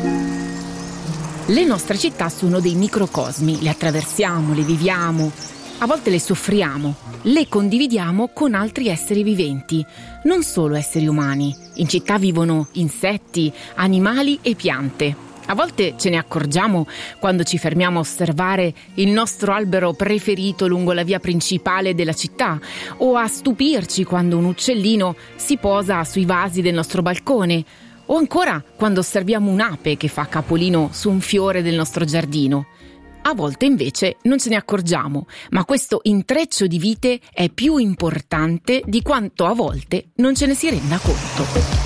Le nostre città sono dei microcosmi, le attraversiamo, le viviamo, a volte le soffriamo, le condividiamo con altri esseri viventi, non solo esseri umani. In città vivono insetti, animali e piante. A volte ce ne accorgiamo quando ci fermiamo a osservare il nostro albero preferito lungo la via principale della città, o a stupirci quando un uccellino si posa sui vasi del nostro balcone, o ancora quando osserviamo un'ape che fa capolino su un fiore del nostro giardino. A volte invece non ce ne accorgiamo, ma questo intreccio di vite è più importante di quanto a volte non ce ne si renda conto.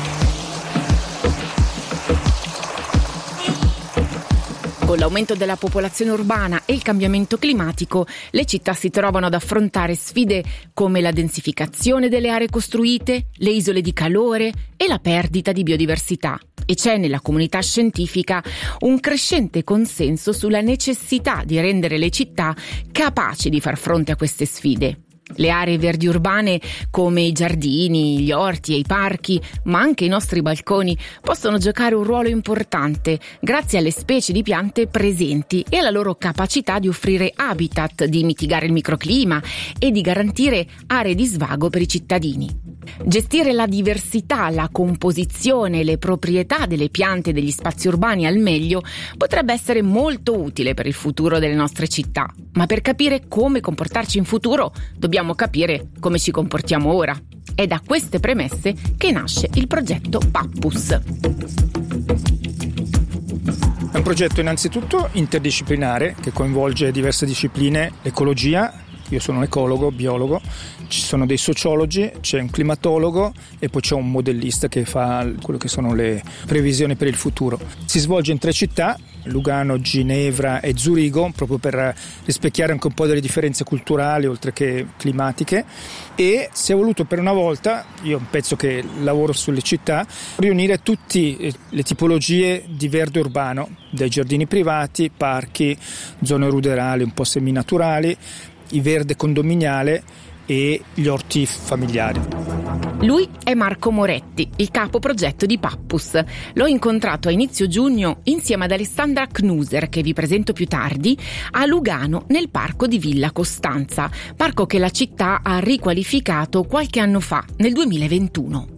Con l'aumento della popolazione urbana e il cambiamento climatico, le città si trovano ad affrontare sfide come la densificazione delle aree costruite, le isole di calore e la perdita di biodiversità. E c'è nella comunità scientifica un crescente consenso sulla necessità di rendere le città capaci di far fronte a queste sfide. Le aree verdi urbane come i giardini, gli orti e i parchi, ma anche i nostri balconi, possono giocare un ruolo importante grazie alle specie di piante presenti e alla loro capacità di offrire habitat, di mitigare il microclima e di garantire aree di svago per i cittadini. Gestire la diversità, la composizione e le proprietà delle piante e degli spazi urbani al meglio potrebbe essere molto utile per il futuro delle nostre città. Ma per capire come comportarci in futuro, dobbiamo capire come ci comportiamo ora. È da queste premesse che nasce il progetto Pappus. È un progetto innanzitutto interdisciplinare che coinvolge diverse discipline, l'ecologia. Io sono un ecologo, biologo, ci sono dei sociologi, c'è un climatologo e poi c'è un modellista che fa quello che sono le previsioni per il futuro. Si svolge in 3 città, Lugano, Ginevra e Zurigo, proprio per rispecchiare anche un po' delle differenze culturali oltre che climatiche, e si è voluto per una volta, io un pezzo che lavoro sulle città, riunire tutte le tipologie di verde urbano, dai giardini privati, parchi, zone ruderali un po' seminaturali, il verde condominiale e gli orti familiari. Lui è Marco Moretti, il capo progetto di Pappus. L'ho incontrato a inizio giugno insieme ad Alessandra Knuser, che vi presento più tardi, a Lugano nel parco di Villa Costanza, parco che la città ha riqualificato qualche anno fa, nel 2021.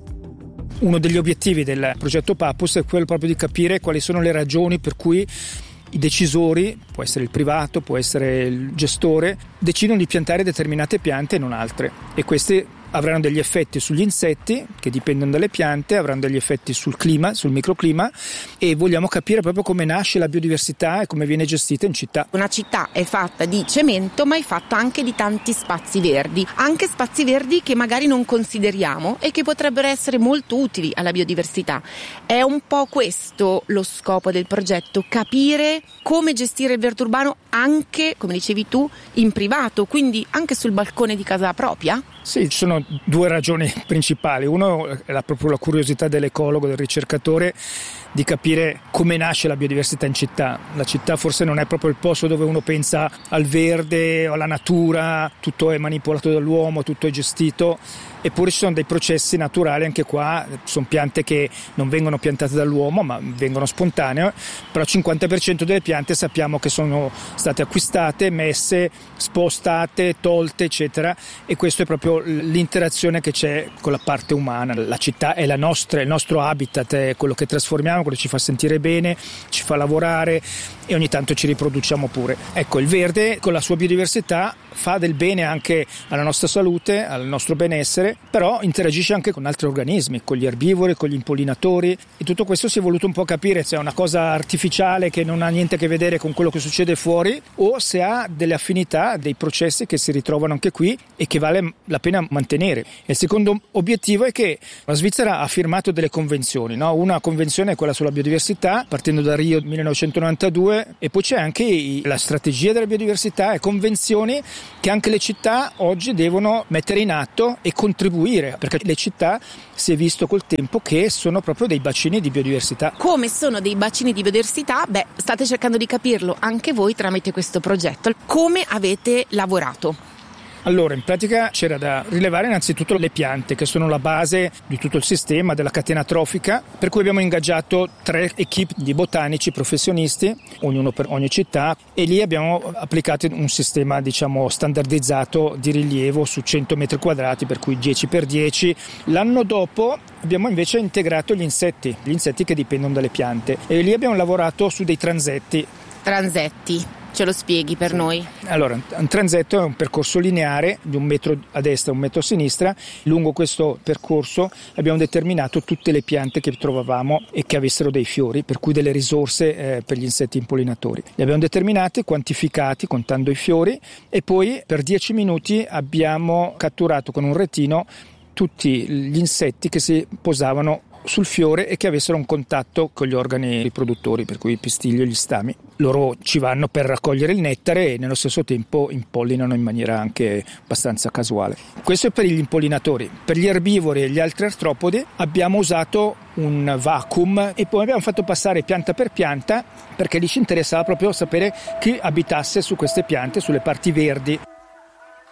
Uno degli obiettivi del progetto Pappus è quello proprio di capire quali sono le ragioni per cui i decisori, può essere il privato, può essere il gestore, decidono di piantare determinate piante e non altre, e queste avranno degli effetti sugli insetti che dipendono dalle piante, avranno degli effetti sul clima, sul microclima, e vogliamo capire proprio come nasce la biodiversità e come viene gestita in città. Una città è fatta di cemento, ma è fatta anche di tanti spazi verdi, anche spazi verdi che magari non consideriamo e che potrebbero essere molto utili alla biodiversità. È un po' questo lo scopo del progetto, capire come gestire il verde urbano anche, come dicevi tu, in privato, quindi anche sul balcone di casa propria? Sì, ci sono 2 ragioni principali. Uno è proprio la curiosità dell'ecologo, del ricercatore, di capire come nasce la biodiversità in città. La città forse non è proprio il posto dove uno pensa al verde o alla natura, tutto è manipolato dall'uomo, tutto è gestito, eppure ci sono dei processi naturali anche qua. Sono piante che non vengono piantate dall'uomo ma vengono spontanee, però il 50% delle piante sappiamo che sono state acquistate, messe, spostate, tolte eccetera, e questo è proprio l'interazione che c'è con la parte umana. La città è il nostro habitat, è quello che trasformiamo, quello che ci fa sentire bene, ci fa lavorare e ogni tanto ci riproduciamo pure. Ecco, il verde con la sua biodiversità fa del bene anche alla nostra salute, al nostro benessere, però interagisce anche con altri organismi, con gli erbivori, con gli impollinatori, e tutto questo si è voluto un po' capire se è una cosa artificiale che non ha niente a che vedere con quello che succede fuori o se ha delle affinità, dei processi che si ritrovano anche qui e che vale la pena mantenere. E il secondo obiettivo è che la Svizzera ha firmato delle convenzioni, no? Una convenzione è quella sulla biodiversità, partendo da Rio 1992, e poi c'è anche la strategia della biodiversità e convenzioni che anche le città oggi devono mettere in atto e contribuire, perché le città si è visto col tempo che sono proprio dei bacini di biodiversità. Come sono dei bacini di biodiversità? State cercando di capirlo anche voi tramite questo progetto. Come avete lavorato? Allora, in pratica c'era da rilevare innanzitutto le piante, che sono la base di tutto il sistema, della catena trofica, per cui abbiamo ingaggiato 3 equip di botanici professionisti, ognuno per ogni città, e lì abbiamo applicato un sistema, diciamo, standardizzato di rilievo su 100 metri quadrati, per cui 10x10. L'anno dopo abbiamo invece integrato gli insetti che dipendono dalle piante, e lì abbiamo lavorato su dei transetti. Transetti, ce lo spieghi per noi? Allora, un transetto è un percorso lineare di 1 metro a destra e 1 metro a sinistra. Lungo questo percorso abbiamo determinato tutte le piante che trovavamo e che avessero dei fiori, per cui delle risorse per gli insetti impollinatori. Le abbiamo determinate, quantificati contando i fiori, e poi per 10 minuti abbiamo catturato con un retino tutti gli insetti che si posavano sul fiore e che avessero un contatto con gli organi riproduttori, per cui il pistiglio e gli stami. Loro ci vanno per raccogliere il nettare e nello stesso tempo impollinano in maniera anche abbastanza casuale. Questo è per gli impollinatori. Per gli erbivori e gli altri artropodi abbiamo usato un vacuum e poi abbiamo fatto passare pianta per pianta, perché lì ci interessava proprio sapere chi abitasse su queste piante, sulle parti verdi.